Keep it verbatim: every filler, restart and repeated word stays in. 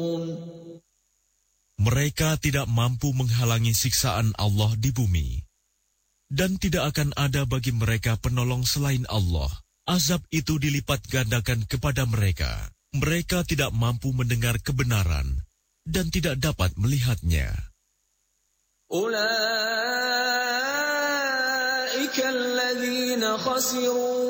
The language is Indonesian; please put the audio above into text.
Mereka tidak mampu menghalangi siksaan Allah di bumi, dan tidak akan ada bagi mereka penolong selain Allah. Azab itu dilipat gandakan kepada mereka. Mereka tidak mampu mendengar kebenaran dan tidak dapat melihatnya. Ulaika alladzina khasiru